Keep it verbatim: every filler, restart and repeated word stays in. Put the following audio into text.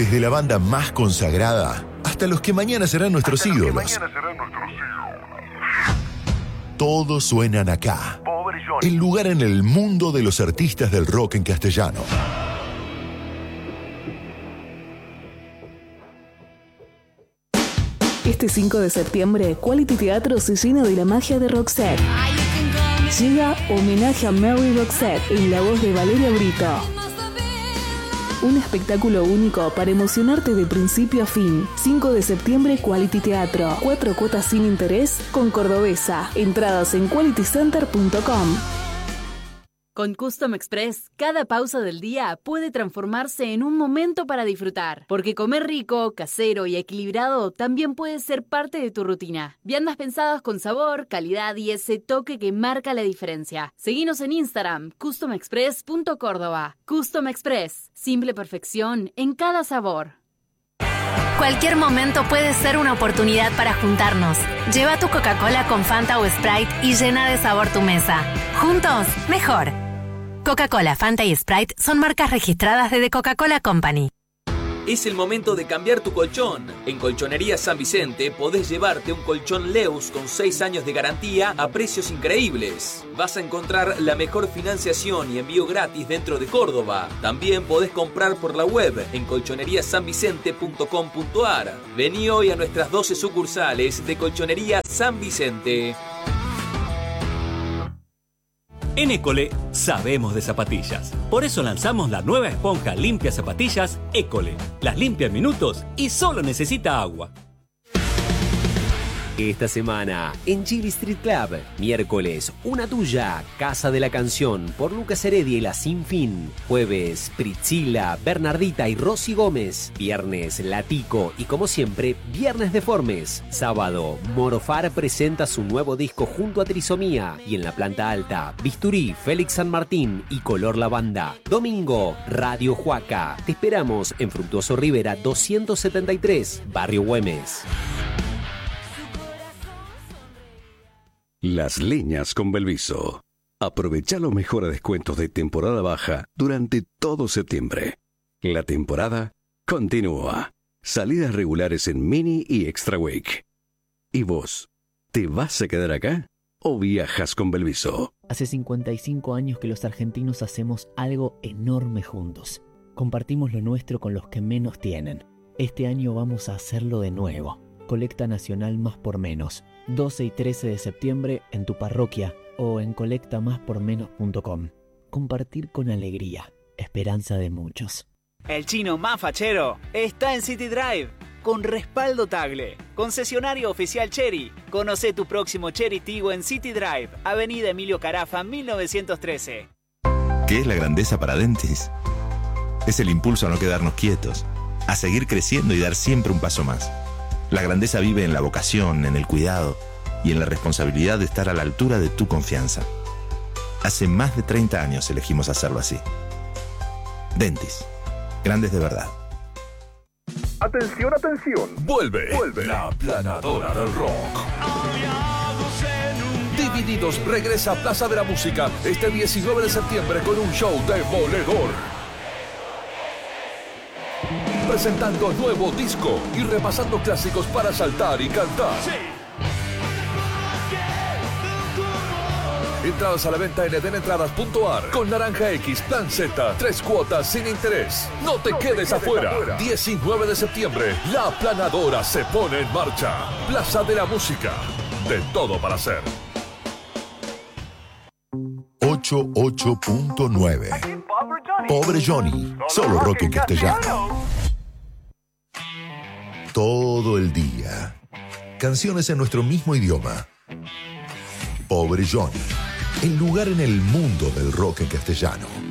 Desde la banda más consagrada hasta los que mañana serán nuestros Hasta los que ídolos. mañana serán nuestros ídolos. Todos suenan acá. Pobre Johnny. El lugar en el mundo de los artistas del rock en castellano. Este cinco de septiembre, Quality Teatro se llena de la magia de Roxette. Llega Homenaje a Mary Roxette en la voz de Valeria Brito. Un espectáculo único para emocionarte de principio a fin. cinco de septiembre, Quality Teatro. Cuatro cuotas sin interés con Cordobesa. Entradas en quality center punto com. Con Custom Express, cada pausa del día puede transformarse en un momento para disfrutar. Porque comer rico, casero y equilibrado también puede ser parte de tu rutina. Viandas pensadas con sabor, calidad y ese toque que marca la diferencia. Seguinos en Instagram, custom express punto córdoba. Custom Express, simple perfección en cada sabor. Cualquier momento puede ser una oportunidad para juntarnos. Lleva tu Coca-Cola con Fanta o Sprite y llena de sabor tu mesa. Juntos, mejor. Coca-Cola, Fanta y Sprite son marcas registradas de The Coca-Cola Company. Es el momento de cambiar tu colchón. En Colchonería San Vicente podés llevarte un colchón Leus con seis años de garantía a precios increíbles. Vas a encontrar la mejor financiación y envío gratis dentro de Córdoba. También podés comprar por la web en colchonería san vicente punto com punto a r. Vení hoy a nuestras doce sucursales de Colchonería San Vicente. En École sabemos de zapatillas. Por eso lanzamos la nueva esponja limpia zapatillas École. Las limpia en minutos y solo necesita agua. Esta semana en Chili Street Club, miércoles Una Tuya, Casa de la Canción por Lucas Heredia y La Sin Fin. Jueves Priscila, Bernardita y Rosy Gómez. Viernes Latico y como siempre Viernes Deformes. Sábado Morofar presenta su nuevo disco junto a Trisomía y en la planta alta Bisturí, Félix San Martín y Color Lavanda. Domingo Radio Huaca. Te esperamos en Fructuoso Rivera doscientos setenta y tres, Barrio Güemes. Las Leñas con Belviso. Aprovecha los mejores descuentos de temporada baja durante todo septiembre. La temporada continúa. Salidas regulares en Mini y Extra Week. ¿Y vos? ¿Te vas a quedar acá o viajas con Belviso? Hace cincuenta y cinco años que los argentinos hacemos algo enorme juntos. Compartimos lo nuestro con los que menos tienen. Este año vamos a hacerlo de nuevo. Colecta Nacional Más por Menos. doce y trece de septiembre en tu parroquia o en colecta más por menos punto com. Compartir con alegría. Esperanza de muchos. El chino más fachero está en City Drive. Con respaldo Tagle. Concesionario oficial Chery. Conoce tu próximo Chery Tiggo en City Drive. Avenida Emilio Carafa, mil novecientos trece. ¿Qué es la grandeza para Dentis? Es el impulso a no quedarnos quietos, a seguir creciendo y dar siempre un paso más. La grandeza vive en la vocación, en el cuidado y en la responsabilidad de estar a la altura de tu confianza. Hace más de treinta años elegimos hacerlo así. Dentis. Grandes de verdad. Atención, atención. Vuelve. Vuelve. La Planadora del Rock. Divididos regresa a Plaza de la Música este diecinueve de septiembre con un show demoledor. Presentando nuevo disco y repasando clásicos para saltar y cantar. Sí. Entradas a la venta en eden entradas punto a r. Con Naranja X, Plan Z, tres cuotas sin interés. No te, no quedes, te quedes afuera. afuera. diecinueve de septiembre, La Planadora se pone en marcha. Plaza de la Música. De todo para hacer. ochenta y ocho punto nueve. Pobre Johnny. Solo rock en castellano. Todo el día. Canciones en nuestro mismo idioma. Pobre Johnny. El lugar en el mundo del rock en castellano.